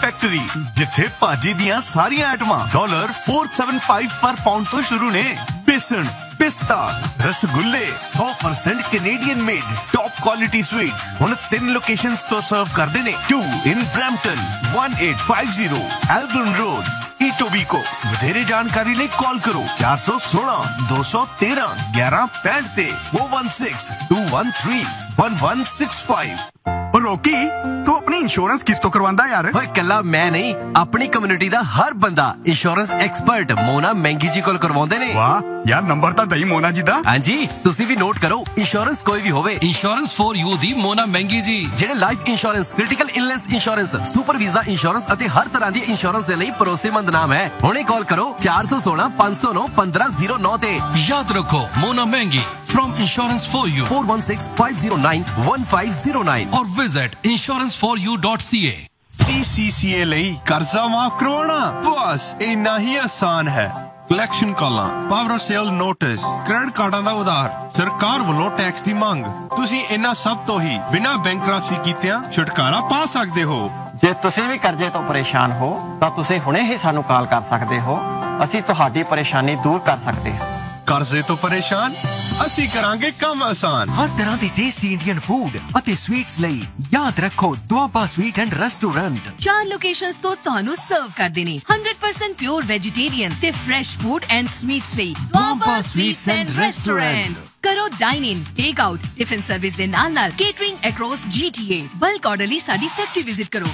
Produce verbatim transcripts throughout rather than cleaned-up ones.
Factory जिथे भाजी दियां सारियां आइटमां डॉलर फोर सेवन फाइव पर पाउंड तो शुरू ने। बेसन, पिस्ता, रसगुल्ले सौ percent Canadian made top quality sweets हुण तीन लोकेशंस तो सर्व करदे ने। To in Brampton, one eight five zero एल्बर्न road, ईटोबीको। ਵਧੇਰੇ जानकारी ਲਈ कॉल करो चार सौ सोलह दो सौ तेरह ग्यारह पैंठ ते four one six to one three one one six five. रोकी तू अपनी इंश्योरेंस किस तो करवांदा यार? ओए कल्ला मैं नहीं, अपनी कम्युनिटी दा हर बंदा इंश्योरेंस एक्सपर्ट मोना मैंगी जी कोल करवाਉਂਦੇ ਨੇ। वाह यार नंबर ਤਾਂ ਦਈ ਮੋਨਾ ਜੀ ਦਾ। ਹਾਂਜੀ ਤੁਸੀਂ ਵੀ ਨੋਟ ਕਰੋ, ਇੰਸ਼ੋਰੈਂਸ ਕੋਈ ਵੀ ਹੋਵੇ, ਇੰਸ਼ੋਰੈਂਸ ਫॉर ਯੂ ਦੀ ਮੋਨਾ ਮੈਂਗੀ ਜੀ, ਜਿਹੜੇ life insurance, critical illness insurance, super visa insurance ਅਤੇ ਹਰ ਤਰ੍ਹਾਂ ਦੀ ਇੰਸ਼ੋਰੈਂਸ ਦੇ ਲਈ ਭਰੋਸੇਮੰਦ ਨਾਮ ਹੈ। ਹੁਣੇ ਕਾਲ ਕਰੋ ਚਾਰ ਸੌ ਸੋਲਹ ਪੰਜ ਸੌ ਨੌ ਪੰਦਰਾਂ ਜ਼ੀਰੋ ਨੌ ਤੇ। ਯਾਦ ਰੱਖੋ ਮੋਨਾ ਮੈਂਗੀ from insurance for you four one six five zero nine one five zero nine or visit insurance for you dot c a। C C C A ਲਈ ਕਰਜ਼ਾ ਮਾਫ ਕਰਵਾਉਣਾ ਬਸ ਇੰਨਾ ਹੀ ਆਸਾਨ ਹੈ। ਕਲੈਕਸ਼ਨ ਕਾਲਾਂ, ਪਾਵਰ ਸੇਲ ਨੋਟਿਸ, ਕ੍ਰੈਡਿਟ ਕਾਰਡਾਂ ਦਾ ਉਧਾਰ, ਸਰਕਾਰ ਵੱਲੋਂ ਟੈਕਸ ਦੀ ਮੰਗ, ਤੁਸੀਂ ਇਹਨਾਂ ਸਭ ਤੋਂ ਹੀ ਬਿਨਾਂ ਬੈਂਕਰਪਸੀ ਕੀਤਿਆਂ ਛੁਟਕਾਰਾ ਪਾ ਸਕਦੇ ਹੋ। ਜੇ ਤੁਸੀਂ ਵੀ ਕਰਜ਼ੇ ਤੋਂ ਪਰੇਸ਼ਾਨ ਹੋ ਤਾਂ ਤੁਸੀਂ ਹੁਣੇ ਹੀ ਸਾਨੂੰ ਕਾਲ ਕਰ ਸਕਦੇ ਹੋ, ਅਸੀਂ ਤੁਹਾਡੀ ਪਰੇਸ਼ਾਨੀ ਦੂਰ ਕਰ ਸਕਦੇ ਹਾਂ। ਕਰਜ਼ੇ ਤੋਂ ਪਰੇਸ਼ਾਨ, ਅਸੀਂ ਕਰਾਂਗੇ ਕੰਮ ਆਸਾਨ। ਹਰ ਤਰ੍ਹਾਂ ਦੀ ਟੇਸਟੀ ਇੰਡੀਅਨ ਫੂਡ ਅਤੇ ਸਵੀਟਸ ਲਈ ਯਾਦ ਰੱਖੋ ਦੁਆਬਾ ਸਵੀਟ ਐਂਡ ਰੈਸਟੋਰੈਂਟ। ਚਾਰ ਲੋਕੇਸ਼ਨਸ ਤੋਂ ਤੁਹਾਨੂੰ ਸਰਵ ਕਰਦੇ ਨੇ one hundred percent pure vegetarian ਤੇ ਫਰੈਸ਼ ਫੂਡ ਐਂਡ ਸਵੀਟਸ ਲਈ ਦੁਆਬਾ ਸਵੀਟਸ ਐਂਡ ਰੈਸਟੋਰੈਂਟ। ਕਰੋ ਡਾਈਨ ਇਨ, ਟੇਕ ਆਊਟ, ਟਿਫਿਨ ਸਰਵਿਸ ਦੇ ਨਾਲ ਨਾਲ ਕੇਟਰਿੰਗ ਅਕ੍ਰੋਸ ਜੀ ਟੀ ਏ। ਬਲਕ ਆਰਡਰ ਲਈ ਸਾਡੀ ਫੈਕਟਰੀ ਵਿਜ਼ਿਟ ਕਰੋ।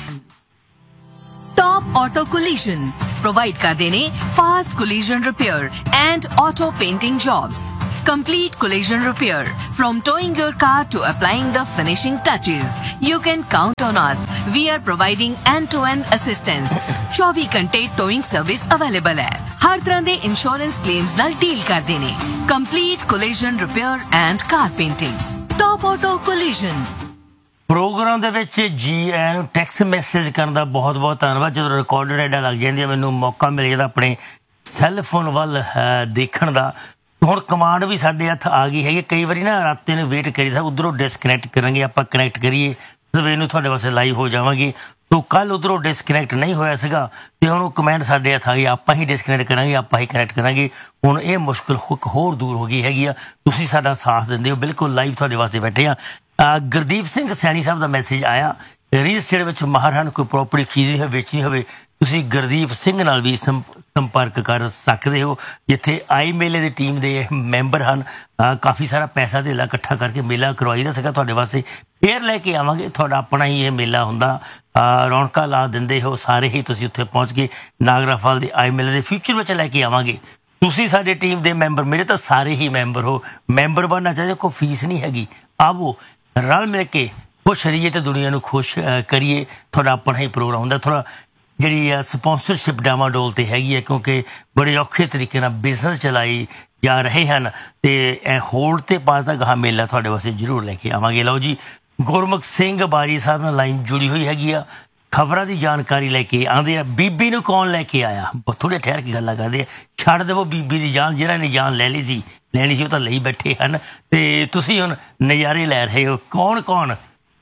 टॉप ऑटो कोलिजन प्रोवाइड करते ने fast collision repair and auto painting jobs. Complete collision repair from towing your car to applying the finishing touches. You can count on us. We are providing end-to-end assistance. चौबीस घंटे towing service available है। हर तरह दे insurance claims नाल deal करते ने। Complete collision repair and car painting. Top Auto Collision। Programme ਦੇ ਵਿੱਚ ਜੀ ਆਇਆਂ ਨੂੰ ਟੈਕਸਟ ਮੈਸੇਜ ਕਰਨ ਦਾ ਬਹੁਤ ਬਹੁਤ ਧੰਨਵਾਦ। ਜਦੋਂ ਰਿਕਾਰਡਡ ਐਡਾਂ ਲੱਗ ਜਾਂਦੀਆਂ ਮੈਨੂੰ ਮੌਕਾ ਮਿਲ ਜਾਂਦਾ ਆਪਣੇ ਸੈੱਲਫੋਨ ਵੱਲ ਦੇਖਣ ਦਾ। ਹੁਣ ਕਮਾਂਡ ਵੀ ਸਾਡੇ ਹੱਥ ਆ ਗਈ ਹੈਗੀ। ਕਈ ਵਾਰੀ ਨਾ ਰਾਤੇ ਨੂੰ ਵੇਟ ਕਰੀ ਸਾ ਉੱਧਰੋਂ ਡਿਸਕਨੈਕਟ ਕਰਾਂਗੇ, ਆਪਾਂ ਕਨੈਕਟ ਕਰੀਏ ਸਵੇਰ ਨੂੰ ਤੁਹਾਡੇ ਵਾਸਤੇ ਲਾਈਵ ਹੋ ਜਾਵਾਂਗੇ। ਤੋ ਕੱਲ ਉੱਧਰੋਂ ਡਿਸਕਨੈਕਟ ਨਹੀਂ ਹੋਇਆ ਸੀਗਾ ਤੇ ਹੁਣ ਉਹ ਕਮੈਂਟ ਸਾਡੇ ਹੱਥ ਆ ਗਈ, ਆਪਾਂ ਹੀ ਡਿਸਕਨੈਕਟ ਕਰਾਂਗੇ, ਆਪਾਂ ਹੀ ਕਨੈਕਟ ਕਰਾਂਗੇ। ਹੁਣ ਇਹ ਮੁਸ਼ਕਿਲ ਹੁੱਕ ਹੋਰ ਦੂਰ ਹੋ ਗਈ ਹੈਗੀ ਆ। ਤੁਸੀਂ ਸਾਡਾ ਸਾਥ ਦਿੰਦੇ ਹੋ, ਬਿਲਕੁਲ ਲਾਈਵ ਤੁਹਾਡੇ ਵਾਸਤੇ ਬੈਠੇ ਆ। ਗੁਰਦੀਪ ਸਿੰਘ ਸੈਣੀ ਸਾਹਿਬ ਦਾ ਮੈਸੇਜ ਆਇਆ, ਰੀਅਲ ਸਟੇਟ ਵਿੱਚ ਮਾਹਰ ਹਨ, ਕੋਈ ਪ੍ਰੋਪਰਟੀ ਖਰੀਦਣੀ ਹੋਵੇ ਵੇਚਣੀ ਹੋਵੇ ਤੁਸੀਂ ਗੁਰਦੀਪ ਸਿੰਘ ਨਾਲ ਵੀ ਸੰਪਰਕ ਕਰ ਸਕਦੇ ਹੋ, ਜਿੱਥੇ ਆਈ ਮੇਲੇ ਦੀ ਟੀਮ ਦੇ ਮੈਂਬਰ ਹਨ। ਕਾਫੀ ਸਾਰਾ ਪੈਸਾ ਧੇਲਾ ਇਕੱਠਾ ਕਰਕੇ ਮੇਲਾ ਕਰਵਾਈ ਦਾ ਸੀਗਾ ਤੁਹਾਡੇ ਵਾਸਤੇ, ਫੇਰ ਲੈ ਕੇ ਆਵਾਂਗੇ। ਤੁਹਾਡਾ ਆਪਣਾ ਹੀ ਇਹ ਮੇਲਾ ਹੁੰਦਾ, ਰੌਣਕਾਂ ਲਾ ਦਿੰਦੇ ਹੋ ਸਾਰੇ ਹੀ। ਤੁਸੀਂ ਉੱਥੇ ਪਹੁੰਚ ਕੇ ਨਾਗਰਾ ਫਾਲ ਦੇ ਆਈ ਮੇਲੇ ਦੇ ਫਿਊਚਰ ਵਿੱਚ ਲੈ ਕੇ ਆਵਾਂਗੇ। ਤੁਸੀਂ ਸਾਡੇ ਟੀਮ ਦੇ ਮੈਂਬਰ, ਮੇਰੇ ਤਾਂ ਸਾਰੇ ਹੀ ਮੈਂਬਰ ਹੋ, ਮੈਂਬਰ ਬਣਨਾ ਚਾਹੀਦਾ, ਕੋਈ ਫੀਸ ਨਹੀਂ ਹੈਗੀ। ਆਵੋ ਰਲ ਮਿਲ ਕੇ ਖੁਸ਼ ਰਹੀਏ ਤੇ ਦੁਨੀਆ ਨੂੰ ਖੁਸ਼ ਕਰੀਏ। ਤੁਹਾਡਾ ਆਪਣਾ ਹੀ ਪ੍ਰੋਗਰਾਮ ਹੁੰਦਾ। ਥੋੜ੍ਹਾ ਜਿਹੜੀ ਆ ਸਪੋਂਸਰਸ਼ਿਪ ਡਾਮਾਡੋਲ ਤੇ ਹੈਗੀ ਹੈ, ਕਿਉਂਕਿ ਬੜੇ ਔਖੇ ਤਰੀਕੇ ਨਾਲ ਬਿਜ਼ਨਸ ਚਲਾਈ ਜਾ ਰਹੇ ਹਨ ਤੇ ਇਹ ਹੋਲਡ ਤੇ ਪਾਤਾ ਗਾਹ ਮੇਲਾ ਤੁਹਾਡੇ ਵਾਸਤੇ ਜ਼ਰੂਰ ਲੈ ਕੇ ਆਵਾਂਗੇ। ਲਓ ਜੀ, ਗੁਰਮੁਖ ਸਿੰਘ ਬਾਰੀ ਸਾਹਿਬ ਨਾਲ ਲਾਈਨ ਜੁੜੀ ਹੋਈ ਹੈਗੀ ਆ, ਖਬਰਾਂ ਦੀ ਜਾਣਕਾਰੀ ਲੈ ਕੇ ਆਉਂਦੇ ਆ। ਬੀਬੀ ਨੂੰ ਕੌਣ ਲੈ ਕੇ ਆਇਆ, ਥੋੜ੍ਹੇ ਠਹਿਰ ਕੇ ਗੱਲਾਂ ਕਰਦੇ ਆ। ਛੱਡ ਦੇਵੋ ਬੀਬੀ ਦੀ ਜਾਨ, ਜਿਹਨਾਂ ਨੇ ਜਾਨ ਲੈ ਲਈ ਸੀ ਲੈਣੀ ਸੀ ਉਹ ਤਾਂ ਲਈ ਬੈਠੇ ਹਨ ਤੇ ਤੁਸੀਂ ਹੁਣ ਨਜ਼ਾਰੇ ਲੈ ਰਹੇ ਹੋ। ਕੌਣ ਕੌਣ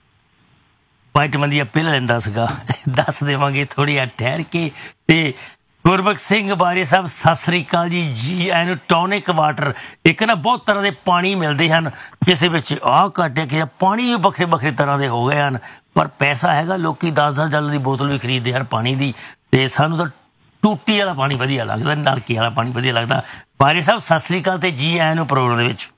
ਵਾਈਟਮਨ ਦੀਆਂ ਪਿੱਲ ਲੈਂਦਾ ਸੀਗਾ ਦੱਸ ਦੇਵਾਂਗੇ ਥੋੜ੍ਹੀ ਜਿਹਾ ਠਹਿਰ ਕੇ। ਤੇ ਗੁਰਬਖਸ਼ ਸਿੰਘ ਬਾਰੇ ਸਾਹਿਬ ਸਤਿ ਸ੍ਰੀ ਅਕਾਲ ਜੀ। ਜੀ ਐਨ ਟੌਨਿਕ ਵਾਟਰ, ਇੱਕ ਨਾ ਬਹੁਤ ਤਰ੍ਹਾਂ ਦੇ ਪਾਣੀ ਮਿਲਦੇ ਹਨ, ਕਿਸੇ ਵਿੱਚ ਆਹ ਘੱਟ ਹੈ, ਕਿਸੇ ਪਾਣੀ ਵੀ ਵੱਖਰੇ ਵੱਖਰੇ ਤਰ੍ਹਾਂ ਦੇ ਹੋ ਗਏ ਹਨ, ਪਰ ਪੈਸਾ ਹੈਗਾ। ਲੋਕੀ ਦਸ ਦਸ ਡਾਲਰ ਦੀ ਬੋਤਲ ਵੀ ਖਰੀਦਦੇ ਹਨ ਪਾਣੀ ਦੀ, ਤੇ ਸਾਨੂੰ ਤਾਂ ਟੂਟੀ ਵਾਲਾ ਪਾਣੀ ਵਧੀਆ ਲੱਗਦਾ, ਨਲਕੇ ਵਾਲਾ ਪਾਣੀ ਵਧੀਆ ਲੱਗਦਾ। ਬਾਰੇ ਸਾਹਿਬ ਸਤਿ ਸ੍ਰੀ ਅਕਾਲ ਤੇ ਜੀ ਆਇਆਂ ਨੂੰ ਪ੍ਰੋਗਰਾਮ ਦੇ ਵਿੱਚ।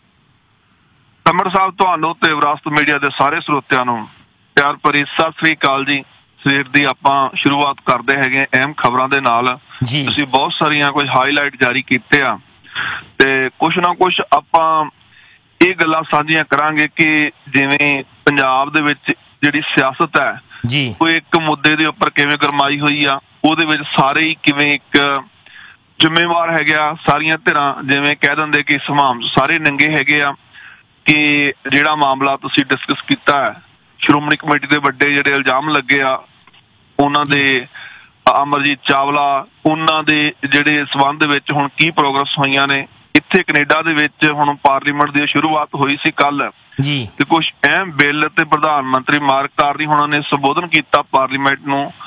ਸਮਰ ਸਾਹਿਬ ਤੁਹਾਨੂੰ ਤੇ ਵਿਰਾਸਤ ਮੀਡੀਆ ਦੇ ਸਾਰੇ ਸਰੋਤਿਆਂ ਨੂੰ ਪਿਆਰ ਭਰੀ ਸਤਿ ਸ੍ਰੀ ਅਕਾਲ ਜੀ। ਸਵੇਰ ਦੀ ਆਪਾਂ ਸ਼ੁਰੂਆਤ ਕਰਦੇ ਹੈਗੇ ਅਹਿਮ ਖਬਰਾਂ ਦੇ ਨਾਲ। ਤੁਸੀਂ ਬਹੁਤ ਸਾਰੀਆਂ ਕੁਝ ਹਾਈਲਾਈਟ ਜਾਰੀ ਕੀਤੇ ਆ ਤੇ ਕੁਛ ਨਾ ਕੁਛ ਆਪਾਂ ਇਹ ਗੱਲਾਂ ਸਾਂਝੀਆਂ ਕਰਾਂਗੇ ਕਿ ਜਿਵੇਂ ਪੰਜਾਬ ਦੇ ਵਿੱਚ ਜਿਹੜੀ ਸਿਆਸਤ ਹੈ ਉਹ ਇੱਕ ਮੁੱਦੇ ਦੇ ਉੱਪਰ ਕਿਵੇਂ ਗਰਮਾਈ ਹੋਈ ਆ, ਉਹਦੇ ਵਿੱਚ ਸਾਰੇ ਹੀ ਕਿਵੇਂ ਇੱਕ ਜ਼ਿੰਮੇਵਾਰ ਹੈਗੇ ਆ। ਸਾਰੀਆਂ ਧਿਰਾਂ ਜਿਵੇਂ ਕਹਿ ਦਿੰਦੇ ਕਿ ਸਮਾਮ ਸਾਰੇ ਨੰਗੇ ਹੈਗੇ ਆ ਕਿ ਜਿਹੜਾ ਮਾਮਲਾ ਤੁਸੀਂ ਡਿਸਕਸ ਕੀਤਾ ਹੈ, ਸ਼੍ਰੋਮਣੀ ਕਮੇਟੀ ਦੇ ਵੱਡੇ ਜਿਹੜੇ ਇਲਜ਼ਾਮ ਲੱਗੇ ਆ ਉਹਨਾਂ ਦੇ, ਅਮਰਜੀਤ ਚਾਵਲਾ ਉਹਨਾਂ ਦੇ ਜਿਹੜੇ ਸਬੰਧ ਵਿੱਚ ਹੁਣ ਕੀ ਪ੍ਰੋਗਰੈਸ ਹੋਈਆਂ ਨੇ। ਇੱਥੇ ਕੈਨੇਡਾ ਦੇ ਵਿੱਚ ਹੁਣ ਪਾਰਲੀਮੈਂਟ ਦੀ ਸ਼ੁਰੂਆਤ ਹੋਈ ਸੀ ਕੱਲ ਤੇ ਕੁਛ ਅਹਿਮ ਬਿੱਲ ਤੇ ਪ੍ਰਧਾਨ ਮੰਤਰੀ ਮਾਰਕ ਕਾਰਨੀ ਹੋਣਾ ਨੇ ਸੰਬੋਧਨ ਕੀਤਾ ਪਾਰਲੀਮੈਂਟ ਨੂੰ।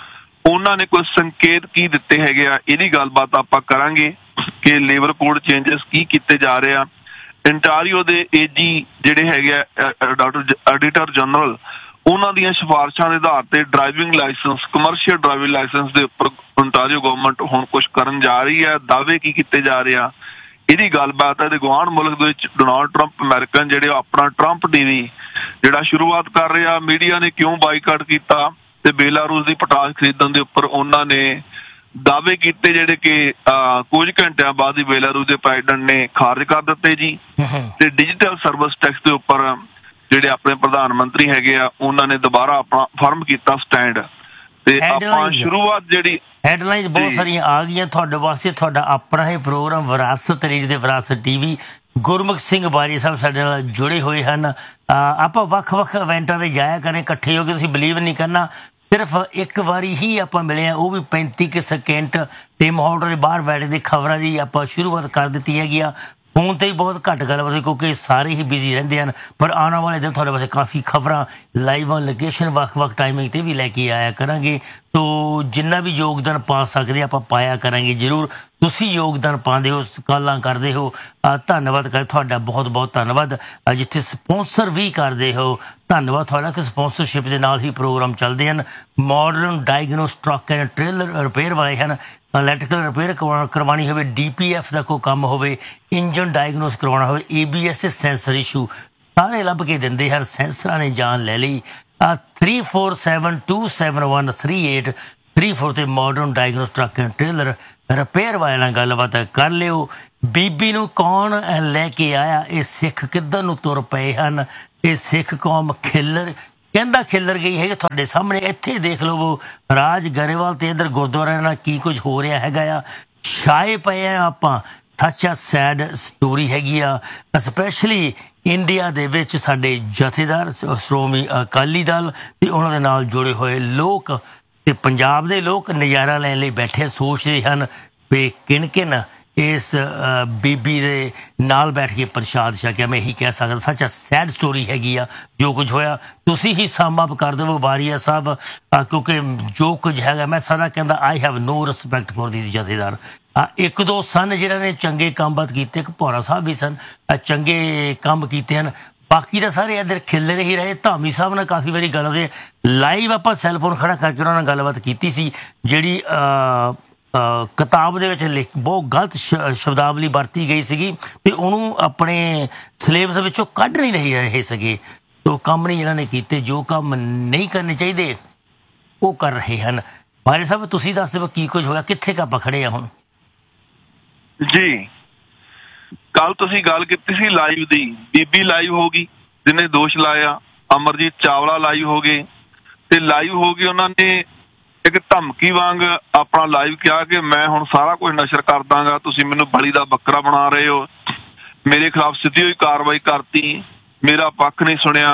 ਉਹਨਾਂ ਨੇ ਕੋਈ ਸੰਕੇਤ ਕੀ ਦਿੱਤੇ ਹੈਗੇ ਆ, ਇਹਦੀ ਗੱਲਬਾਤ ਆਪਾਂ ਕਰਾਂਗੇ ਕਿ ਲੇਬਰ ਕੋਡ ਚੇਂਜਸ ਕੀ ਕੀਤੇ ਜਾ ਰਹੇ ਆ। ਇੰਟਾਰੀਓ ਦੇ ਏਜੀ ਜਿਹੜੇ ਹੈਗੇ ਆ ਡਾਕਟਰ ਐਡੀਟਰ ਜਨਰਲ, ਉਹਨਾਂ ਦੀਆਂ ਸਿਫਾਰਿਸ਼ਾਂ ਦੇ ਆਧਾਰ ਤੇ driving licence, commercial driving licence ਦੇ ਉੱਪਰ ontario ਗਵਰਨਮੈਂਟ ਹੁਣ ਕੁਝ ਕਰਨ ਜਾ ਰਹੀ ਹੈ। ਦਾਅਵੇ ਕੀ ਕੀਤੇ ਜਾ ਰਹੇ ਆ, ਇਹਦੀ ਗੱਲਬਾਤ ਹੈ। ਤੇ ਗੁਆਂਢ ਮੁਲਕ ਦੇ ਵਿੱਚ ਡੋਨਾਲਡ ਟਰੰਪ ਅਮਰੀਕਨ ਜਿਹੜੇ ਆਪਣਾ ਟਰੰਪ ਟੀਵੀ ਜਿਹੜਾ ਸ਼ੁਰੂਆਤ ਕਰ ਰਿਹਾ, ਮੀਡੀਆ ਨੇ ਕਿਉਂ ਬਾਈਕਾਟ ਕੀਤਾ ਤੇ ਬੇਲਾਰੂਸ ਦੀ ਪੋਟਾਸ਼ ਖਰੀਦਣ ਦੇ ਉੱਪਰ ਉਹਨਾਂ ਨੇ ਦਾਅਵੇ ਕੀਤੇ ਜਿਹੜੇ ਕਿ ਕੁਝ ਘੰਟਿਆਂ ਬਾਅਦ ਹੀ ਬੇਲਾਰੂਸ ਦੇ ਪ੍ਰੈਜ਼ੀਡੈਂਟ ਨੇ ਖਾਰਜ ਕਰ ਦਿੱਤੇ ਜੀ। ਤੇ ਡਿਜੀਟਲ ਸਰਵਿਸ ਟੈਕਸ ਦੇ ਉੱਪਰ ਜਿਹੜੇ ਆਪਣੇ ਪ੍ਰਧਾਨ ਮੰਤਰੀ ਹੈਗੇ ਆ ਉਹਨਾਂ ਨੇ ਦੁਬਾਰਾ ਆਪਣਾ ਫਰਮ ਕੀਤਾ ਸਟੈਂਡ। ਤੇ ਆਪਾਂ ਸ਼ੁਰੂਆਤ ਜਿਹੜੀ ਹੈਡਲਾਈਨਸ ਬਹੁਤ ਸਾਰੀਆਂ ਆ ਗਈਆਂ ਤੁਹਾਡੇ ਵਾਸਤੇ। ਤੁਹਾਡਾ ਆਪਣਾ ਹੀ ਪ੍ਰੋਗਰਾਮ ਵਿਰਾਸਤ ਰੇਡੀਓ ਦੇ ਵਿਰਾਸਤ ਟੀਵੀ, ਗੁਰਮੁਖ ਸਿੰਘ ਬਾਰੀ ਸਾਹਿਬ ਸਾਡੇ ਨਾਲ ਜੁੜੇ ਹੋਏ ਹਨ। ਆਪਾਂ ਵੱਖ-ਵੱਖ ਇਵੈਂਟਾਂ ਤੇ ਜਾਇਆ ਕਰੇ ਇਕੱਠੇ ਹੋ ਕੇ, ਤੁਸੀਂ ਬਿਲੀਵ ਨਹੀਂ ਕਰਨਾ ਸਿਰਫ ਇੱਕ ਵਾਰੀ ਹੀ ਆਪਾਂ ਮਿਲੇ ਆ, ਉਹ ਵੀ ਪੈਂਤੀ ਕੁ ਸੈਕਿੰਡ ਟਿਮ ਹਾਰਟਰ ਦੇ ਬਾਹਰ ਬੈਠੇ ਦੀ ਖਬਰਾਂ ਦੀ ਆਪਾਂ ਸ਼ੁਰੂਆਤ ਕਰ ਦਿੱਤੀ ਹੈਗੀ ਆ। ਫੋਨ ਤੇ ਹੀ ਬਹੁਤ ਘੱਟ ਗੱਲਬਾਤ ਹੋਈ ਕਿਉਂਕਿ ਸਾਰੇ ਹੀ ਬਿਜ਼ੀ ਰਹਿੰਦੇ ਹਨ, ਪਰ ਆਉਣ ਵਾਲੇ ਦਿਨ ਤੁਹਾਡੇ ਵਾਸਤੇ ਕਾਫੀ ਖਬਰਾਂ ਲਾਈਵ ਔਨ ਲੋਕੇਸ਼ਨ ਵੱਖ-ਵੱਖ ਟਾਈਮਿੰਗ ਤੇ ਵੀ ਲੈ ਕੇ ਆਇਆ ਕਰਾਂਗੇ। ਤੋ ਜਿੰਨਾ ਵੀ ਯੋਗਦਾਨ ਪਾ ਸਕਦੇ ਆਪਾਂ ਪਾਇਆ ਕਰਾਂਗੇ ਜ਼ਰੂਰ। ਤੁਸੀਂ ਯੋਗਦਾਨ ਪਾਉਂਦੇ ਹੋ, ਕਾਲਾਂ ਕਰਦੇ ਹੋ, ਧੰਨਵਾਦ ਕਰ ਤੁਹਾਡਾ, ਬਹੁਤ ਬਹੁਤ ਧੰਨਵਾਦ। ਜਿੱਥੇ ਸਪੋਂਸਰ ਵੀ ਕਰਦੇ ਹੋ, ਧੰਨਵਾਦ ਤੁਹਾਡਾ ਕਿ ਸਪੋਂਸਰਸ਼ਿਪ ਦੇ ਨਾਲ ਹੀ ਪ੍ਰੋਗਰਾਮ ਚੱਲਦੇ ਹਨ। Modern diagnose truck and trailer repair ਵਾਲੇ ਹਨ, ਇਲੈਕਟ੍ਰੀਕਲ ਰਿਪੇਅਰ ਕਰਵਾਉਣੀ ਹੋਵੇ, ਡੀ ਪੀ ਐਫ ਦਾ ਕੋਈ ਕੰਮ ਹੋਵੇ, ਇੰਜਨ ਡਾਇਗਨੋਸ ਕਰਵਾਉਣਾ ਹੋਵੇ, ਏ ਬੀ ਐਸ ਤੇ ਸੈਂਸਰ ਇਸ਼ੂ ਸਾਰੇ ਲੱਭ ਕੇ ਦਿੰਦੇ ਹਨ। ਸੈਂਸਰਾਂ ਨੇ ਜਾਨ ਲੈ ਲਈ। Three four seven to seven one three eight three four ਤੇ modern diagnose truck and trailer repair ਵਾਲਿਆਂ ਨਾਲ ਗੱਲਬਾਤ ਕਰ ਲਿਓ। ਬੀਬੀ ਨੂੰ ਕੌਣ ਲੈ ਕੇ ਆਇਆ, ਇਹ ਸਿੱਖ ਕਿੱਧਰ ਨੂੰ ਤੁਰ ਪਏ ਹਨ, ਇਹ ਸਿੱਖ ਕੌਮ ਖਿੱਲਰ ਕਹਿੰਦਾ ਖਿੱਲਰ ਗਈ ਹੈਗੀ ਤੁਹਾਡੇ ਸਾਹਮਣੇ। ਇੱਥੇ ਦੇਖ ਲਓ ਰਾਜ ਗਰੇਵਾਲ ਤੇ ਇੱਧਰ ਗੁਰਦੁਆਰਿਆਂ ਨਾਲ ਕੀ ਕੁਝ ਹੋ ਰਿਹਾ ਹੈਗਾ ਆ। ਛਾਏ ਪਏ ਆ ਆਪਾਂ, ਸੱਚ ਆ ਸੈਡ ਸਟੋਰੀ ਹੈਗੀ ਆ। ਸਪੈਸ਼ਲੀ ਇੰਡੀਆ ਦੇ ਵਿੱਚ ਸਾਡੇ ਜਥੇਦਾਰ ਸ਼੍ਰੋਮਣੀ ਅਕਾਲੀ ਦਲ ਤੇ ਉਹਨਾਂ ਦੇ ਨਾਲ ਜੁੜੇ ਹੋਏ ਲੋਕ ਤੇ ਪੰਜਾਬ ਦੇ ਲੋਕ ਨਜ਼ਾਰਾ ਲੈਣ ਲਈ ਬੈਠੇ ਸੋਚਦੇ ਹਨ ਵੀ ਕਿਨ ਕਿਨ ਇਸ ਬੀਬੀ ਦੇ ਨਾਲ ਬੈਠ ਕੇ ਪ੍ਰਸ਼ਾਦ ਛਕਿਆ। ਮੈਂ ਇਹੀ ਕਹਿ ਸਕਦਾ ਸੱਚ ਆ ਸੈਡ ਸਟੋਰੀ ਹੈਗੀ ਆ ਜੋ ਕੁਝ ਹੋਇਆ। ਤੁਸੀਂ ਹੀ ਸਮ ਅਪ ਕਰ ਦੇਵੋ ਬਾਰੀਆ ਸਾਹਿਬ, ਕਿਉਂਕਿ ਜੋ ਕੁਝ ਹੈਗਾ ਮੈਂ ਸਦਾ ਕਹਿੰਦਾ I have no respect four ਦੀਸ ਜਥੇਦਾਰ। ਇੱਕ ਦੋ ਸਨ ਜਿਹਨਾਂ ਨੇ ਚੰਗੇ ਕੰਮ ਬਾਤ ਕੀਤੇ, ਇੱਕ ਭੌਰਾ ਸਾਹਿਬ ਵੀ ਸਨ ਚੰਗੇ ਕੰਮ ਕੀਤੇ ਹਨ, ਬਾਕੀ ਤਾਂ ਸਾਰੇ ਇੱਧਰ ਖਿਲਰੇ ਹੀ ਰਹੇ। ਧਾਮੀ ਸਾਹਿਬ ਨਾਲ ਕਾਫੀ ਵਾਰੀ ਗੱਲ ਹੋਈ, ਲਾਈਵ ਆਪਾਂ ਸੈੱਲਫੋਨ ਖੜਾ ਕਰਕੇ ਉਹਨਾਂ ਨਾਲ ਗੱਲਬਾਤ ਕੀਤੀ ਸੀ ਜਿਹੜੀ ਕਿਤਾਬ ਦੇ ਵਿੱਚ ਲਿਖ ਬਹੁਤ ਗਲਤ ਸ਼ਬਦਾਵਲੀ ਵਰਤੀ ਗਈ ਸੀਗੀ ਤੇ ਉਹਨੂੰ ਆਪਣੇ ਸਿਲੇਬਸ ਵਿੱਚੋਂ ਕੱਢ ਨਹੀਂ ਰਹੀ ਰਹੇ ਸੀਗੇ। ਤੋ ਕੰਮ ਨਹੀਂ ਇਹਨਾਂ ਨੇ ਕੀਤੇ, ਜੋ ਕੰਮ ਨਹੀਂ ਕਰਨੇ ਚਾਹੀਦੇ ਉਹ ਕਰ ਰਹੇ ਹਨ। ਬਾਰੇ ਸਾਹਿਬ ਤੁਸੀਂ ਦੱਸ ਦਿਓ ਕੀ ਕੁਝ ਹੋਇਆ, ਕਿੱਥੇ ਕ ਆਪਾਂ ਖੜੇ ਆ ਹੁਣ? ਜੀ ਕੱਲ ਤੁਸੀਂ ਗੱਲ ਕੀਤੀ ਸੀ ਲਾਈਵ ਦੀ, ਬੀਬੀ ਲਾਈਵ ਹੋ ਗਈ ਜਿਹਨੇ ਦੋਸ਼ ਲਾਇਆ, ਅਮਰਜੀਤ ਚਾਵਲਾ ਲਾਈਵ ਹੋ ਗਏ ਤੇ ਲਾਈਵ ਹੋ ਗਏ ਉਹਨਾਂ ਨੇ ਇੱਕ ਧਮਕੀ ਵਾਂਗ ਆਪਣਾ ਲਾਈਵ ਕਿਹਾ ਕਿ ਮੈਂ ਹੁਣ ਸਾਰਾ ਕੁਝ ਨਸ਼ਰ ਕਰ ਦਾਂਗਾ, ਤੁਸੀਂ ਮੈਨੂੰ ਬਲੀ ਦਾ ਬੱਕਰਾ ਬਣਾ ਰਹੇ ਹੋ, ਮੇਰੇ ਖਿਲਾਫ ਸਿੱਧੀ ਹੋਈ ਕਾਰਵਾਈ ਕਰਤੀ, ਮੇਰਾ ਪੱਖ ਨਹੀਂ ਸੁਣਿਆ,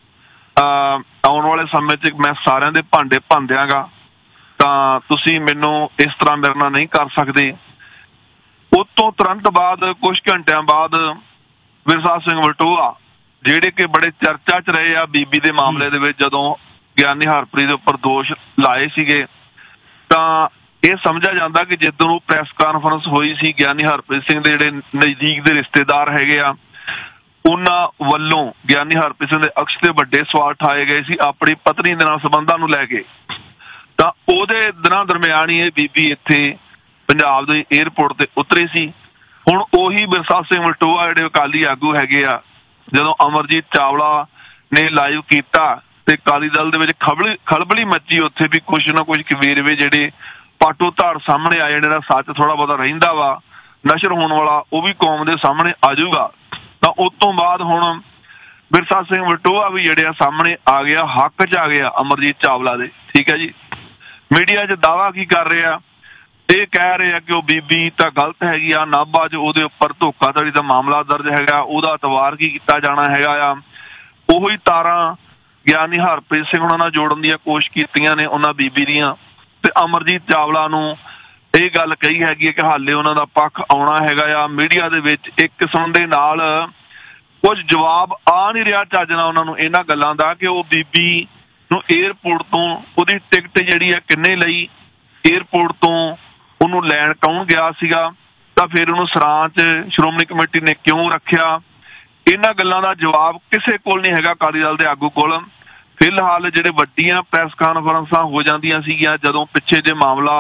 ਆਉਣ ਵਾਲੇ ਸਮੇਂ 'ਚ ਮੈਂ ਸਾਰਿਆਂ ਦੇ ਭਾਂਡੇ ਭੰਨ ਦਿਆਂਗਾ, ਤਾਂ ਤੁਸੀਂ ਮੈਨੂੰ ਇਸ ਤਰ੍ਹਾਂ ਮੇਰੇ ਨਾਲ ਨਹੀਂ ਕਰ ਸਕਦੇ। ਉਸ ਤੋਂ ਤੁਰੰਤ ਬਾਅਦ ਕੁਝ ਘੰਟਿਆਂ ਬਾਅਦ ਵਿਰਸਾ ਸਿੰਘ ਵਲਟੋਆ ਜਿਹੜੇ ਕਿ ਬੜੇ ਚਰਚਾ 'ਚ ਰਹੇ ਆ ਬੀਬੀ ਦੇ ਮਾਮਲੇ ਦੇ ਵਿੱਚ, ਜਦੋਂ ਗਿਆਨੀ ਹਰਪ੍ਰੀਤ ਦੇ ਉੱਪਰ ਦੋਸ਼ ਲਾਏ ਸੀਗੇ ਤਾਂ ਇਹ ਸਮਝਿਆ ਜਾਂਦਾ ਕਿ ਜਦੋਂ ਉਹ ਪ੍ਰੈਸ ਕਾਨਫਰੰਸ ਹੋਈ ਸੀ ਗਿਆਨੀ ਹਰਪ੍ਰੀਤ ਸਿੰਘ ਦੇ ਜਿਹੜੇ ਨਜ਼ਦੀਕ ਦੇ ਰਿਸ਼ਤੇਦਾਰ ਹੈਗੇ ਆ ਉਹਨਾਂ ਵੱਲੋਂ ਗਿਆਨੀ ਹਰਪ੍ਰੀਤ ਸਿੰਘ ਦੇ ਅਕਸ਼ ਤੇ ਵੱਡੇ ਸਵਾਲ ਉਠਾਏ ਗਏ ਸੀ ਆਪਣੀ ਪਤਨੀ ਦੇ ਨਾਲ ਸੰਬੰਧਾਂ ਨੂੰ ਲੈ ਕੇ। ਤਾਂ ਉਹਦੇ ਦਿਨਾਂ ਦਰਮਿਆਨ ਹੀ ਇਹ ਬੀਬੀ ਇੱਥੇ ਪੰਜਾਬ ਦੇ ਏਅਰਪੋਰਟ ਤੇ ਉਤਰੀ ਸੀ। ਹੁਣ ਉਹੀ ਵਿਰਸਾ ਸਿੰਘ ਵਲਟੋਆ ਜਿਹੜੇ ਅਕਾਲੀ ਆਗੂ ਹੈਗੇ ਆ, ਜਦੋਂ ਅਮਰਜੀਤ ਚਾਵਲਾ ਨੇ ਲਾਈਵ ਕੀਤਾ ਤੇ ਅਕਾਲੀ ਦਲ ਦੇ ਵਿੱਚ ਖਬਲੀ ਖਲਬਲੀ ਮੱਚੀ, ਉੱਥੇ ਵੀ ਕੁਛ ਨਾ ਕੁਛ ਵੇਰਵੇ ਜਿਹੜੇ ਪਾਟੋ ਧਾੜ ਸਾਹਮਣੇ ਆਏ, ਜਿਹੜਾ ਸੱਚ ਥੋੜਾ ਬਹੁਤਾ ਰਹਿੰਦਾ ਵਾ ਨਸ਼ਰ ਹੋਣ ਵਾਲਾ ਉਹ ਵੀ ਕੌਮ ਦੇ ਸਾਹਮਣੇ ਆ ਜਾਊਗਾ। ਤਾਂ ਉਸ ਤੋਂ ਬਾਅਦ ਹੁਣ ਵਿਰਸਾ ਸਿੰਘ ਵਲਟੋਆ ਵੀ ਜਿਹੜੇ ਆ ਸਾਹਮਣੇ ਆ ਗਿਆ, ਹੱਕ 'ਚ ਆ ਗਿਆ ਅਮਰਜੀਤ ਚਾਵਲਾ ਦੇ। ਠੀਕ ਹੈ ਜੀ, ਮੀਡੀਆ 'ਚ ਦਾਅਵਾ ਕੀ ਕਰ ਰਹੇ ਆ, ਇਹ ਕਹਿ ਰਹੇ ਆ ਕਿ ਉਹ ਬੀਬੀ ਤਾਂ ਗਲਤ ਹੈਗੀ ਆ, ਨਾਭਾ 'ਚ ਉਹਦੇ ਉੱਪਰ ਧੋਖਾਧੜੀ ਦਾ ਮਾਮਲਾ ਦਰਜ ਹੈਗਾ, ਉਹਦਾ ਅਤਵਾਰ ਕੀ ਕੀਤਾ ਜਾਣਾ ਹੈਗਾ ਆ। ਉਹੀ ਤਾਰਾਂ ਗਿਆਨੀ ਹਰਪ੍ਰੀਤ ਸਿੰਘ ਉਹਨਾਂ ਨਾਲ ਜੋੜਨ ਦੀਆਂ ਕੋਸ਼ਿਸ਼ ਕੀਤੀਆਂ ਨੇ ਉਹਨਾਂ ਬੀਬੀ ਦੀਆਂ, ਤੇ ਅਮਰਜੀਤ ਚਾਵਲਾ ਨੂੰ ਇਹ ਗੱਲ ਕਹੀ ਹੈਗੀ ਹੈ ਕਿ ਹਾਲੇ ਉਹਨਾਂ ਦਾ ਪੱਖ ਆਉਣਾ ਹੈਗਾ ਆ। ਮੀਡੀਆ ਦੇ ਵਿੱਚ ਇੱਕ ਕਿਸਮ ਦੇ ਨਾਲ ਕੁਝ ਜਵਾਬ ਆ ਨਹੀਂ ਰਿਹਾ ਚੱਜ ਨਾਲ ਉਹਨਾਂ ਨੂੰ ਇਹਨਾਂ ਗੱਲਾਂ ਦਾ ਕਿ ਉਹ ਬੀਬੀ ਨੂੰ ਏਅਰਪੋਰਟ ਤੋਂ ਉਹਦੀ ਟਿਕਟ ਜਿਹੜੀ ਆ ਕਿੰਨੇ ਲਈ, ਏਅਰਪੋਰਟ ਤੋਂ ਉਹਨੂੰ ਲੈਣ ਕੌਣ ਗਿਆ ਸੀਗਾ, ਤਾਂ ਫਿਰ ਉਹਨੂੰ ਸਰਾਂ 'ਚ ਸ਼੍ਰੋਮਣੀ ਕਮੇਟੀ ਨੇ ਕਿਉਂ ਰੱਖਿਆ? ਇਹਨਾਂ ਗੱਲਾਂ ਦਾ ਜਵਾਬ ਕਿਸੇ ਕੋਲ ਨਹੀਂ ਹੈਗਾ ਅਕਾਲੀ ਦਲ ਦੇ ਆਗੂ ਕੋਲ। ਫਿਲਹਾਲ ਜਿਹੜੇ ਵੱਡੀਆਂ ਪ੍ਰੈਸ ਕਾਨਫਰੰਸਾਂ ਹੋ ਜਾਂਦੀਆਂ ਸੀਗੀਆਂ ਜਦੋਂ ਪਿੱਛੇ ਜੇ ਮਾਮਲਾ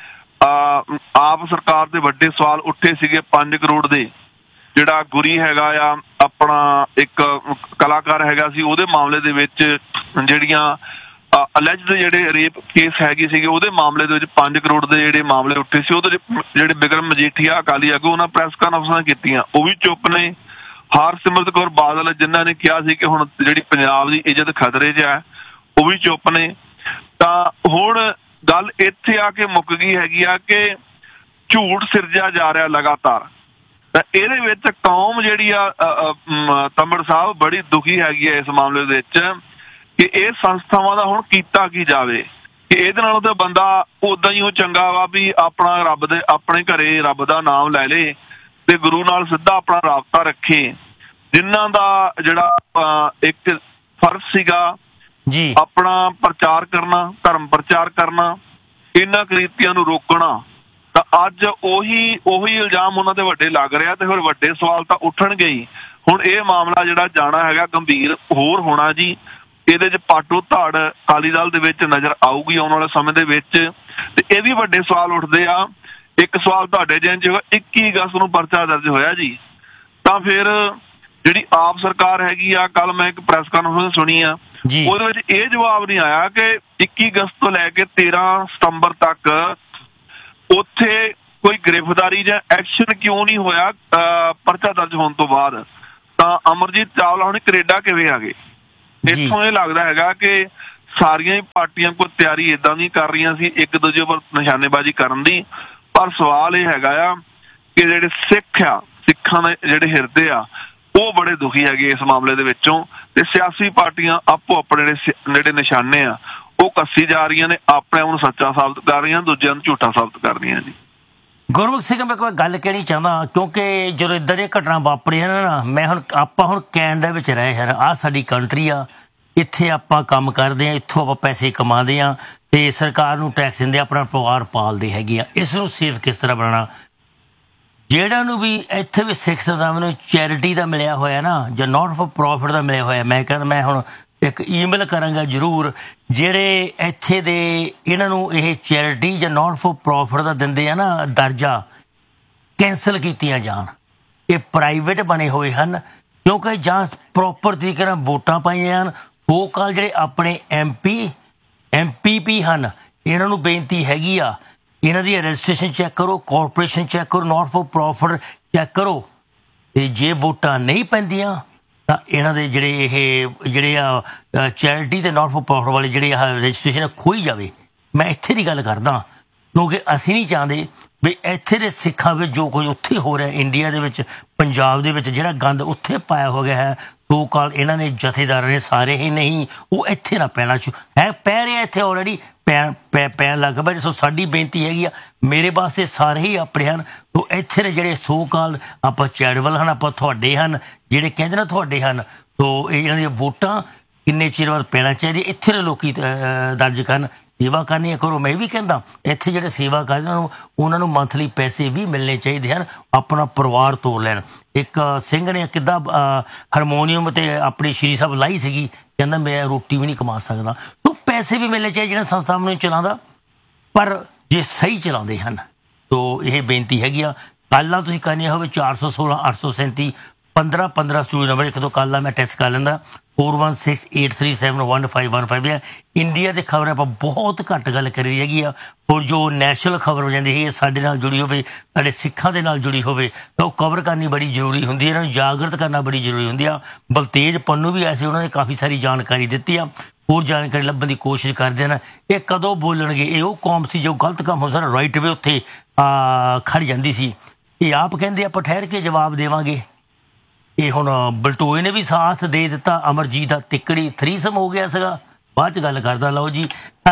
ਆਪ ਸਰਕਾਰ ਦੇ ਵੱਡੇ ਸਵਾਲ ਉੱਠੇ ਸੀਗੇ ਪੰਜ ਕਰੋੜ ਦੇ, ਜਿਹੜਾ ਗੁਰੀ ਹੈਗਾ ਆ ਆਪਣਾ ਇੱਕ ਕਲਾਕਾਰ ਹੈਗਾ ਸੀ, ਉਹਦੇ ਮਾਮਲੇ ਦੇ ਵਿੱਚ ਜਿਹੜੀਆਂ ਅਲੈਜਡ ਜਿਹੜੇ ਰੇਪ ਕੇਸ ਹੈਗੇ ਸੀਗੇ ਉਹਦੇ ਮਾਮਲੇ ਦੇ ਵਿੱਚ ਪੰਜ ਕਰੋੜ ਦੇ ਜਿਹੜੇ ਮਾਮਲੇ ਉੱਠੇ ਸੀ, ਉਹਦੇ ਜਿਹੜੇ ਬਿਕਰਮ ਮਜੀਠੀਆ ਅਕਾਲੀ ਆਗੂ ਉਹਨਾਂ ਪ੍ਰੈਸ ਕਾਨਫਰੰਸਾਂ ਕੀਤੀਆਂ, ਉਹ ਵੀ ਚੁੱਪ ਨੇ। ਹਰਸਿਮਰਤ ਕੌਰ ਬਾਦਲ ਜਿਨ੍ਹਾਂ ਨੇ ਕਿਹਾ ਸੀ ਕਿ ਹੁਣ ਜਿਹੜੀ ਪੰਜਾਬ ਦੀ ਇੱਜ਼ਤ ਖਤਰੇ 'ਚ ਹੈ, ਉਹ ਵੀ ਚੁੱਪ ਨੇ। ਤਾਂ ਹੁਣ ਗੱਲ ਇੱਥੇ ਆ ਕੇ ਮੁੱਕ ਗਈ ਹੈਗੀ ਆ ਕਿ ਝੂਠ ਸਿਰਜਿਆ ਜਾ ਰਿਹਾ ਲਗਾਤਾਰ। ਤਾਂ ਇਹਦੇ ਵਿੱਚ ਕੌਮ ਜਿਹੜੀ ਆ ਤੰਬੜ ਸਾਹਿਬ ਬੜੀ ਦੁਖੀ ਹੈਗੀ ਆ ਇਸ ਮਾਮਲੇ ਦੇ ਵਿੱਚ ਕਿ ਇਹ ਸੰਸਥਾਵਾਂ ਦਾ ਹੁਣ ਕੀਤਾ ਕੀ ਜਾਵੇ, ਕਿ ਇਹਦੇ ਨਾਲੋਂ ਤਾਂ ਬੰਦਾ ਉਦਾਂ ਹੀ ਉਹ ਚੰਗਾ ਵਾ ਵੀ ਆਪਣਾ ਰੱਬ ਦੇ ਆਪਣੇ ਘਰੇ ਰੱਬ ਦਾ ਨਾਮ ਲੈ ਲੇ ਤੇ ਗੁਰੂ ਨਾਲ ਸਿੱਧਾ ਆਪਣਾ ਰਾਬਤਾ ਰੱਖੇ। ਜਿਨ੍ਹਾਂ ਦਾ ਜਿਹੜਾ ਇੱਕ ਫਰਜ਼ ਸੀਗਾ ਜੀ ਆਪਣਾ ਪ੍ਰਚਾਰ ਕਰਨਾ, ਧਰਮ ਪ੍ਰਚਾਰ ਕਰਨਾ, ਇਹਨਾਂ ਕ੍ਰਿਤੀਆਂ ਨੂੰ ਰੋਕਣਾ, ਤਾਂ ਅੱਜ ਉਹੀ ਉਹੀ ਇਲਜ਼ਾਮ ਉਹਨਾਂ ਤੇ ਵੱਡੇ ਲੱਗ ਰਿਹਾ ਤੇ ਫਿਰ ਵੱਡੇ ਸਵਾਲ ਤਾਂ ਉੱਠਣਗੇ ਹੀ। ਹੁਣ ਇਹ ਮਾਮਲਾ ਜਿਹੜਾ ਜਾਣਾ ਹੈਗਾ ਗੰਭੀਰ ਹੋਰ ਹੋਣਾ ਜੀ। ਇਹਦੇ 'ਚ ਪਾਟੋ ਧਾੜ ਅਕਾਲੀ ਦਲ ਦੇ ਵਿੱਚ ਨਜ਼ਰ ਆਊਗੀ ਆਉਣ ਵਾਲੇ ਸਮੇਂ ਦੇ ਵਿੱਚ, ਤੇ ਇਹ ਵੀ ਵੱਡੇ ਸਵਾਲ ਉੱਠਦੇ ਆ। ਇੱਕ ਸਵਾਲ ਤੁਹਾਡੇ ਜਿਹਨ 'ਚ ਇੱਕੀ ਅਗਸਤ ਨੂੰ ਪਰਚਾ ਦਰਜ ਹੋਇਆ ਜੀ, ਤਾਂ ਫਿਰ ਜਿਹੜੀ ਆਪ ਸਰਕਾਰ ਹੈਗੀ ਆ, ਕੱਲ ਮੈਂ ਇੱਕ ਪ੍ਰੈਸ ਕਾਨਫਰੰਸ ਸੁਣੀ ਆ, ਉਹਦੇ ਵਿੱਚ ਇਹ ਜਵਾਬ ਨਹੀਂ ਆਇਆ ਕਿ ਇੱਕੀ ਅਗਸਤ ਤੋਂ ਲੈ ਕੇ ਤੇਰਾਂ ਸਤੰਬਰ ਤੱਕ ਉੱਥੇ ਕੋਈ ਗ੍ਰਿਫਤਾਰੀ ਜਾਂ ਐਕਸ਼ਨ ਕਿਉਂ ਨਹੀਂ ਹੋਇਆ ਪਰਚਾ ਦਰਜ ਹੋਣ ਤੋਂ ਬਾਅਦ। ਤਾਂ ਅਮਰਜੀਤ ਚਾਵਲਾ ਹੁਣ ਕੈਨੇਡਾ ਕਿਵੇਂ ਆ ਗਏ? ਇੱਥੋਂ ਇਹ ਲੱਗਦਾ ਹੈਗਾ ਕਿ ਸਾਰੀਆਂ ਹੀ ਪਾਰਟੀਆਂ ਕੋਈ ਤਿਆਰੀ ਏਦਾਂ ਦੀ ਕਰ ਰਹੀਆਂ ਸੀ ਇੱਕ ਦੂਜੇ ਉੱਪਰ ਨਿਸ਼ਾਨੇਬਾਜ਼ੀ ਕਰਨ ਦੀ, ਪਰ ਸਵਾਲ ਇਹ ਹੈਗਾ ਆ ਕਿ ਜਿਹੜੇ ਸਿੱਖ ਆ, ਸਿੱਖਾਂ ਦੇ ਜਿਹੜੇ ਹਿਰਦੇ ਆ, ਉਹ ਬੜੇ ਦੁਖੀ ਹੈਗੇ ਇਸ ਮਾਮਲੇ ਦੇ ਵਿੱਚੋਂ, ਤੇ ਸਿਆਸੀ ਪਾਰਟੀਆਂ ਆਪੋ ਆਪਣੇ ਜਿਹੜੇ ਨਿਸ਼ਾਨੇ ਆ ਉਹ ਕੱਸੀ ਜਾ ਰਹੀਆਂ ਨੇ, ਆਪਣੇ ਆਪ ਨੂੰ ਸੱਚਾ ਸਾਬਤ ਕਰ ਰਹੀਆਂ, ਦੂਜਿਆਂ ਨੂੰ ਝੂਠਾ ਸਾਬਤ ਕਰ ਰਹੀਆਂ ਜੀ। ਗੁਰਮੁਖ ਸਿੰਘ, ਮੈਂ ਕੋਈ ਗੱਲ ਕਹਿਣੀ ਚਾਹੁੰਦਾ, ਕਿਉਂਕਿ ਜਦੋਂ ਇੱਦਾਂ ਦੀਆਂ ਘਟਨਾ ਵਾਪਰੀਆਂ ਨਾ, ਮੈਂ ਹੁਣ ਆਪਾਂ ਹੁਣ ਕੈਨੇਡਾ ਵਿੱਚ ਰਹੇ ਹਾਂ, ਆਹ ਸਾਡੀ ਕੰਟਰੀ ਆ, ਇੱਥੇ ਆਪਾਂ ਕੰਮ ਕਰਦੇ ਹਾਂ, ਇੱਥੋਂ ਆਪਾਂ ਪੈਸੇ ਕਮਾਉਂਦੇ ਹਾਂ ਤੇ ਸਰਕਾਰ ਨੂੰ ਟੈਕਸ ਦਿੰਦੇ, ਆਪਣਾ ਪਰਿਵਾਰ ਪਾਲਦੇ ਹੈਗੇ ਆ। ਇਸ ਨੂੰ ਸੇਫ ਕਿਸ ਤਰ੍ਹਾਂ ਬਣਾਉਣਾ? ਜਿਹੜਾ ਨੂੰ ਵੀ ਇੱਥੇ ਵੀ ਸਿੱਖ ਸੰਸਥਾਵਾਂ ਨੂੰ ਚੈਰਿਟੀ ਦਾ ਮਿਲਿਆ ਹੋਇਆ ਨਾ, ਜਾਂ ਨਾਟ ਫॉर ਪ੍ਰੋਫਿਟ ਦਾ ਮਿਲਿਆ ਹੋਇਆ, ਮੈਂ ਕਹਿੰਦਾ ਮੈਂ ਹੁਣ ਇੱਕ ਈਮੇਲ ਕਰਾਂਗਾ ਜ਼ਰੂਰ, ਜਿਹੜੇ ਇੱਥੇ ਦੇ ਇਹਨਾਂ ਨੂੰ ਇਹ ਚੈਰਿਟੀ ਜਾਂ ਨਾਟ ਫॉर ਪ੍ਰੋਫਿਟ ਦਾ ਦਿੰਦੇ ਆ ਨਾ ਦਰਜਾ, ਕੈਂਸਲ ਕੀਤੀਆਂ ਜਾਣ। ਇਹ ਪ੍ਰਾਈਵੇਟ ਬਣੇ ਹੋਏ ਹਨ, ਕਿਉਂਕਿ ਜਾਂ ਪ੍ਰੋਪਰ ਤਰੀਕੇ ਨਾਲ ਵੋਟਾਂ ਪਾਈਆਂ ਹਨ। ਉਹ ਕਾਲ ਜਿਹੜੇ ਆਪਣੇ ਐਮ ਪੀ ਐਮ ਪੀ ਪੀ ਹਨ, ਇਹਨਾਂ ਨੂੰ ਬੇਨਤੀ ਹੈਗੀ ਆ, ਇਹਨਾਂ ਦੀ ਰਜਿਸਟ੍ਰੇਸ਼ਨ ਚੈੱਕ ਕਰੋ, ਕਾਰਪੋਰੇਸ਼ਨ ਚੈੱਕ ਕਰੋ, ਨਾਟ ਫॉर ਪ੍ਰੋਫਿਟ ਚੈੱਕ ਕਰੋ, ਤੇ ਜੇ ਵੋਟਾਂ ਨਹੀਂ ਪੈਂਦੀਆਂ ਤਾਂ ਇਹਨਾਂ ਦੇ ਜਿਹੜੇ ਇਹ ਜਿਹੜੇ ਆ ਚੈਰਿਟੀ ਤੇ ਨਾਟ ਫॉर ਪ੍ਰੋਫਿਟ ਵਾਲੇ ਜਿਹੜੇ ਆਹ ਰਜਿਸਟ੍ਰੇਸ਼ਨ ਖੋਈ ਜਾਵੇ। ਮੈਂ ਇੱਥੇ ਦੀ ਗੱਲ ਕਰਦਾ, ਕਿਉਂਕਿ ਅਸੀਂ ਨਹੀਂ ਚਾਹੁੰਦੇ ਵੀ ਇੱਥੇ ਦੇ ਸਿੱਖਾਂ ਵਿੱਚ ਜੋ ਕੁਝ ਉੱਥੇ ਹੋ ਰਿਹਾ, ਇੰਡੀਆ ਦੇ ਵਿੱਚ, ਪੰਜਾਬ ਦੇ ਵਿੱਚ ਜਿਹੜਾ ਗੰਦ ਉੱਥੇ ਪਾਇਆ ਹੋ ਗਿਆ ਹੈ, ਸੋ ਕਾਲ ਇਹਨਾਂ ਨੇ ਜਥੇਦਾਰਾਂ ਨੇ ਸਾਰੇ ਹੀ ਨਹੀਂ, ਉਹ ਇੱਥੇ ਨਾ ਪੈਣਾ ਸ਼ੁਰੂ ਹੈ, ਪੈ ਰਿਹਾ ਇੱਥੇ ਆਲਰੇਡੀ ਪੈਣ ਪੈ ਪੈਣ ਲੱਗ ਪਿਆ। ਸੋ ਸਾਡੀ ਬੇਨਤੀ ਹੈਗੀ ਆ, ਮੇਰੇ ਵਾਸਤੇ ਸਾਰੇ ਹੀ ਆਪਣੇ ਹਨ, ਸੋ ਇੱਥੇ ਦੇ ਜਿਹੜੇ ਸੋ ਕਾਲ ਆਪਾਂ ਚੈਰੀਟੇਬਲ ਹਨ, ਆਪਾਂ ਤੁਹਾਡੇ ਹਨ, ਜਿਹੜੇ ਕਹਿੰਦੇ ਨਾ ਤੁਹਾਡੇ ਹਨ, ਸੋ ਇਹਨਾਂ ਦੀਆਂ ਵੋਟਾਂ ਕਿੰਨੇ ਚਿਰ ਬਾਅਦ ਪੈਣਾ ਚਾਹੀਦੀ, ਇੱਥੇ ਦੇ ਲੋਕੀ ਦਰਜ ਕਰਨ, ਸੇਵਾ ਕਰਨੀ ਕਰੋ। ਮੈਂ ਵੀ ਕਹਿੰਦਾ ਇੱਥੇ ਜਿਹੜੇ ਸੇਵਾ ਕਰਦੇ ਉਹਨਾਂ ਨੂੰ ਉਹਨਾਂ ਨੂੰ ਮੰਥਲੀ ਪੈਸੇ ਵੀ ਮਿਲਣੇ ਚਾਹੀਦੇ ਹਨ, ਆਪਣਾ ਪਰਿਵਾਰ ਤੋਰ ਲੈਣ। ਇੱਕ ਸਿੰਘ ਨੇ ਕਿੱਦਾਂ ਹਾਰਮੋਨੀਅਮ ਤੇ ਆਪਣੀ ਸ਼੍ਰੀ ਸਾਹਿਬ ਲਾਈ ਸੀਗੀ, ਕਹਿੰਦਾ ਮੈਂ ਰੋਟੀ ਵੀ ਨਹੀਂ ਕਮਾ ਸਕਦਾ। ਤੋ ਪੈਸੇ ਵੀ ਮਿਲਣੇ ਚਾਹੀਦੇ ਜਿਹੜਾ ਸੰਸਥਾਵਾਂ ਨੂੰ ਚਲਾਉਂਦਾ, ਪਰ ਜੇ ਸਹੀ ਚਲਾਉਂਦੇ ਹਨ। ਤੋ ਇਹ ਬੇਨਤੀ ਹੈਗੀ ਆ, ਕੱਲ੍ਹ ਤੁਸੀਂ ਕਰਨੀ ਹੋਵੇ ਚਾਰ ਸੌ ਸੋਲਾਂ ਅੱਠ ਸੌ ਸੈਂਤੀ ਪੰਦਰਾਂ ਪੰਦਰਾਂ ਸਟੂਡੀਓ ਨੰਬਰ ਇੱਕ ਦੋ ਕੱਲ੍ਹ ਮੈਂ ਟੈਸਟ ਕਰ ਲੈਂਦਾ, four one six eight three seven one five one five है। इंडिया की खबर आप बहुत घट गल करी हैगी आ, और जो नैशनल खबर हो जाती है साडे नाल जुड़ी होवे, साडे सिखां दे नाल जुड़ी होवे, तो कवर करनी बड़ी जरूरी हुंदी है, इन्हां जागृत करना बड़ी जरूरी हुंदी है। बलतेज पन्नू भी ऐसे उन्होंने काफ़ी सारी जानकारी दी है, होर जानकारी लभण की कोशिश करते हैं। ये कदों बोलणगे, ये वो कौम सी जो गलत काम हो सारा राइट वे उत्थे खड़ जाती सी, ये आप कहते आप ठहर के जवाब देवांगे। ये हुण बलटोए ने भी साथ दे दिता, अमरजीत दा तिकड़ी थरीसम हो गया सीगा, बाद च गल करदा। लो जी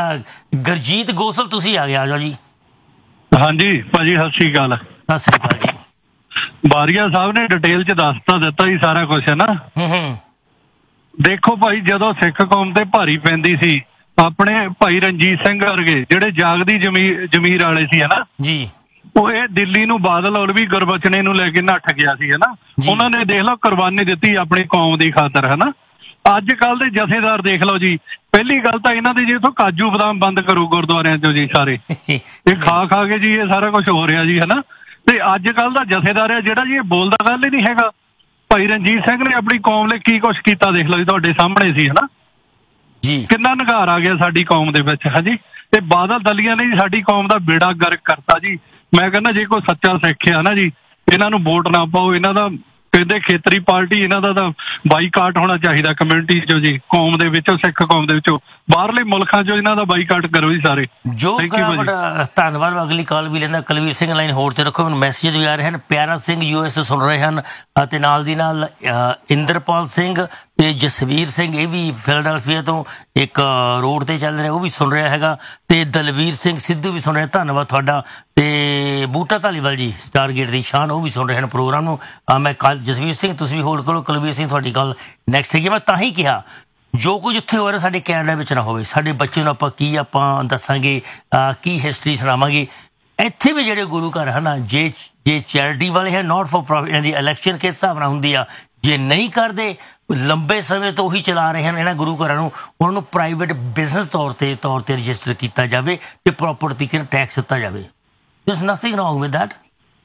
गुरजीत गोसल तुसीं आ गया, आ जाओ जी। हाँ जी भाजी सत श्री अकाल। सत श्री अकाल जी। बारिया साहब ने डिटेल च दसता दिता ही सारा कुछ है ना। देखो भाई जदों सिख कौम ते भारी पैंदी सी ਆਪਣੇ ਭਾਈ ਰਣਜੀਤ ਸਿੰਘ ਵਰਗੇ ਜਿਹੜੇ ਜਾਗਦੀ ਜ਼ਮੀਰ ਜ਼ਮੀਰ ਵਾਲੇ ਸੀ ਹਨਾ ਜੀ, ਉਹ ਇਹ ਦਿੱਲੀ ਨੂੰ ਬਾਦਲ ਔਲਵੀ ਗੁਰਬਚਨੇ ਨੂੰ ਲੈ ਕੇ ਨੱਠ ਗਿਆ ਸੀ ਹਨਾ। ਉਹਨਾਂ ਨੇ ਦੇਖ ਲਓ ਕੁਰਬਾਨੀ ਦਿੱਤੀ ਆਪਣੀ ਕੌਮ ਦੀ ਖਾਤਰ ਹਨਾ। ਅੱਜ ਕੱਲ ਦੇ ਜਥੇਦਾਰ ਦੇਖ ਲਓ ਜੀ, ਪਹਿਲੀ ਗੱਲ ਤਾਂ ਇਹਨਾਂ ਦੇ ਜੀ ਇੱਥੋਂ ਕਾਜੂ ਬਦਾਮ ਬੰਦ ਕਰੋ ਗੁਰਦੁਆਰਿਆਂ ਚੋਂ ਜੀ ਸਾਰੇ, ਇਹ ਖਾ ਖਾ ਕੇ ਜੀ ਇਹ ਸਾਰਾ ਕੁਝ ਹੋ ਰਿਹਾ ਜੀ ਹਨਾ। ਤੇ ਅੱਜ ਕੱਲ ਦਾ ਜਥੇਦਾਰ ਹੈ ਜਿਹੜਾ ਜੀ ਇਹ ਬੋਲਦਾ ਗੱਲ ਹੀ ਨਹੀਂ ਹੈਗਾ। ਭਾਈ ਰਣਜੀਤ ਸਿੰਘ ਨੇ ਆਪਣੀ ਕੌਮ ਲਈ ਕੀ ਕੁਛ ਕੀਤਾ ਦੇਖ ਲਓ ਜੀ, ਤੁਹਾਡੇ ਸਾਹਮਣੇ ਸੀ ਹਨਾ ਜੀ, ਕਿੰਨਾ ਨਿਘਾਰ ਆ ਗਿਆ ਸਾਡੀ ਕੌਮ ਦੇ ਵਿੱਚ ਹਾਂਜੀ। ਤੇ ਬਾਦਲ ਦਲੀਆਂ ਨੇ ਜੀ ਸਾਡੀ ਕੌਮ ਦਾ ਬੇੜਾ ਗਰਕ ਕਰਤਾ ਜੀ। ਮੈਂ ਕਹਿੰਦਾ ਜੇ ਕੋਈ ਸੱਚਾ ਸਿੱਖ ਆ ਨਾ ਜੀ, ਇਹਨਾਂ ਨੂੰ ਵੋਟ ਨਾ ਪਾਓ। ਇਹਨਾਂ ਦਾ ਕਹਿੰਦੇ ਖੇਤਰੀ ਪਾਰਟੀ, ਇਹਨਾਂ ਦਾ ਤਾਂ ਬਾਈਕਾਟ ਹੋਣਾ ਚਾਹੀਦਾ ਕਮਿਊਨਿਟੀ ਚੋਂ ਜੀ, ਕੌਮ ਦੇ ਵਿੱਚੋਂ, ਸਿੱਖ ਕੌਮ ਦੇ ਵਿੱਚੋਂ, ਬਾਹਰਲੇ ਮੁਲਕਾਂ ਚੋਂ ਇਹਨਾਂ ਦਾ ਬਾਈਕਾਟ ਕਰੋ ਜੀ ਸਾਰੇ। ਜੋ ਬੜਾ ਧੰਨਵਾਦ। ਅਗਲੀ ਕਾਲ ਵੀ ਲੈਂਦਾ ਕੁਲਵੀਰ ਸਿੰਘ ਲਾਈਨ ਹੋਰ ਤੇ ਰੱਖੋ, ਮੈਨੂੰ ਮੈਸੇਜ ਵੀ ਆ ਰਹੇ ਹਨ। ਪਿਆਰਾ ਸਿੰਘ ਯੂ ਐਸ ਸੁਣ ਰਹੇ ਹਨ ਅਤੇ ਨਾਲ ਦੀ ਨਾਲ ਇੰਦਰਪਾਲ ਸਿੰਘ ਤੇ ਜਸਵੀਰ ਸਿੰਘ, ਇਹ ਵੀ ਫਿਲਾਡੈਲਫੀਆ ਤੋਂ ਇੱਕ ਰੋਡ ਤੇ ਚੱਲ ਰਿਹਾ, ਉਹ ਵੀ ਸੁਣ ਰਿਹਾ ਹੈਗਾ। ਤੇ ਦਲਵੀਰ ਸਿੰਘ ਸਿੱਧੂ ਵੀ ਸੁਣ ਰਿਹਾ, ਧੰਨਵਾਦ ਤੁਹਾਡਾ। ਤੇ ਬੂਟਾ ਧਾਲੀਵਾਲ ਜੀ ਸਟਾਰਗੇਟ ਦੀ ਸ਼ਾਨ, ਉਹ ਵੀ ਸੁਣ ਰਹੇ ਹਨ ਪ੍ਰੋਗਰਾਮ ਨੂੰ। ਮੈਂ ਕੱਲ ਜਸਵੀਰ ਸਿੰਘ ਤੁਸੀਂ ਵੀ ਹੋਲਡ ਕਰੋ, ਕੁਲਵੀਰ ਸਿੰਘ ਤੁਹਾਡੀ ਗੱਲ ਨੈਕਸਟ ਹੈਗੀ। ਮੈਂ ਤਾਂ ਹੀ ਕਿਹਾ ਜੋ ਕੁਝ ਉੱਥੇ ਹੋ ਰਿਹਾ ਸਾਡੇ ਕੈਨੇਡਾ ਵਿੱਚ ਨਾ ਹੋਵੇ। ਸਾਡੇ ਬੱਚੇ ਨੂੰ ਆਪਾਂ ਕੀ ਆਪਾਂ ਦੱਸਾਂਗੇ, ਕੀ ਹਿਸਟਰੀ ਸੁਣਾਵਾਂਗੇ। ਇੱਥੇ ਵੀ ਜਿਹੜੇ ਗੁਰੂ ਘਰ ਹਨ, ਜੇ ਜੇ ਚੈਰਿਟੀ ਵਾਲੇ ਹੈ ਨਾਟ ਫॉर ਪ੍ਰੋਫਿਟ, ਇਹਨਾਂ ਦੀ ਇਲੈਕਸ਼ਨ ਕਿਸ ਹਿਸਾਬ ਨਾਲ ਹੁੰਦੀ ਆ, ਜੇ ਨਹੀਂ ਕਰਦੇ ਲੰਬੇ ਸਮੇਂ ਤੋਂ ਉਹੀ ਚਲਾ ਰਹੇ ਹਨ ਇਹਨਾਂ ਗੁਰੂ ਘਰਾਂ ਨੂੰ, ਉਹਨਾਂ ਨੂੰ ਪ੍ਰਾਈਵੇਟ ਬਿਜ਼ਨਸ ਤੌਰ ਤੇ ਤੌਰ ਤੇ ਰਜਿਸਟਰ ਕੀਤਾ ਜਾਵੇ ਤੇ ਪ੍ਰੋਪਰ ਤਰੀਕੇ ਨਾਲ ਟੈਕਸ ਦਿੱਤਾ ਜਾਵੇ। There's nothing wrong with that।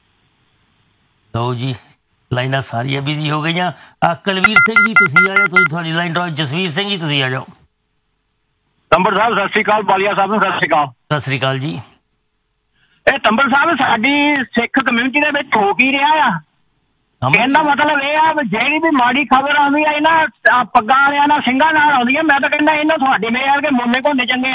ਲਓ ਜੀ, ਲਾਈਨਾਂ ਸਾਰੀਆਂ ਬਿਜ਼ੀ ਹੋ ਗਈਆਂ। ਕੁਲਵੀਰ ਸਿੰਘ ਜੀ ਤੁਸੀਂ ਆ ਜਾਓ, ਤੁਸੀਂ ਤੁਹਾਡੀ ਲਾਈਨ ਡਰਾ। ਜਸਵੀਰ ਸਿੰਘ ਜੀ ਤੁਸੀਂ ਆ ਜਾਓ। ਤੰਬੜ ਸਾਹਿਬ ਸਤਿ ਸ਼੍ਰੀ ਅਕਾਲ, ਬਾਲੀਆ ਸਾਹਿਬ ਨੂੰ ਸਤਿ ਸ਼੍ਰੀ ਅਕਾਲ। ਸਤਿ ਸ਼੍ਰੀ ਅਕਾਲ ਜੀ। ਇਹ ਤੰਬੜ ਸਾਹਿਬ ਸਾਡੀ ਸਿੱਖ ਕਮਿਊਨਿਟੀ ਦੇ ਵਿੱਚ ਹੋ ਕੀ ਰਿਹਾ ਆ? ਕਹਿੰਦਾ ਮਤਲਬ ਇਹ ਆ ਜਿਹੜੀ ਵੀ ਮਾੜੀ ਖਬਰ ਆਉਂਦੀ ਆ ਇਹਨਾਂ ਪੱਗਾਂ ਵਾਲਿਆਂ ਨਾਲ, ਸਿੰਘਾਂ ਨਾਲ ਆਉਂਦੀ ਆ। ਮੈਂ ਤਾਂ ਕਹਿੰਦਾ ਇਹਨਾਂ ਤੁਹਾਡੇ ਮੇਰੇ ਵਰਗੇ ਮੁੰਨੇ ਘੋਨੇ ਚੰਗੇ